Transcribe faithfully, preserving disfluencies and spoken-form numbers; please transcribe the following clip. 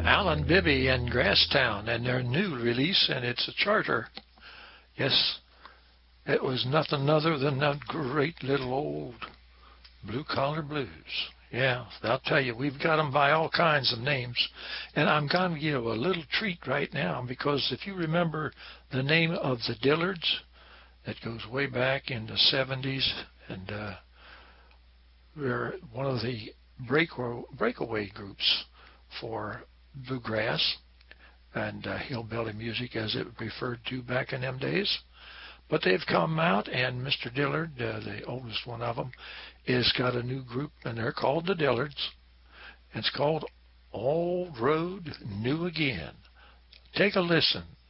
Alan Bibby and Grasstown and their new release, and it's a charter. Yes, it was nothing other than that great little old Blue Collar Blues. Yeah, I'll tell you, we've got them by all kinds of names. And I'm going to give you a little treat right now, because if you remember the name of the Dillards, that goes way back in the seventies, and uh, we're one of the break breakaway groups for bluegrass and uh, hillbilly music, as it was referred to back in them days. But they've come out, and Mister Dillard, uh, the oldest one of them, has got a new group, and they're called the Dillards. It's called Old Road New Again. Take a listen.